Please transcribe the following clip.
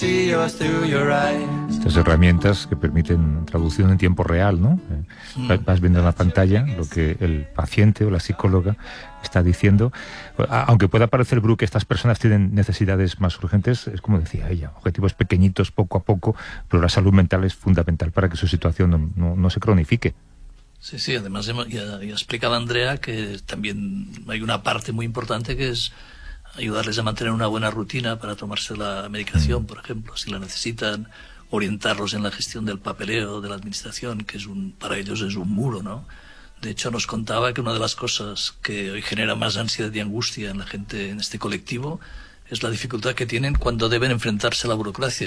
Estas herramientas que permiten traducción en tiempo real, ¿no? Vas viendo en la pantalla lo que el paciente o la psicóloga está diciendo. Aunque pueda parecer, Bru, que estas personas tienen necesidades más urgentes, es como decía ella, objetivos pequeñitos poco a poco, pero la salud mental es fundamental para que su situación no se cronifique. Sí, sí, además ya explicaba Andrea que también hay una parte muy importante que es ayudarles a mantener una buena rutina para tomarse la medicación, por ejemplo, si la necesitan, orientarlos en la gestión del papeleo, de la administración, que para ellos es un muro, ¿no? De hecho, nos contaba que una de las cosas que hoy genera más ansiedad y angustia en la gente en este colectivo es la dificultad que tienen cuando deben enfrentarse a la burocracia.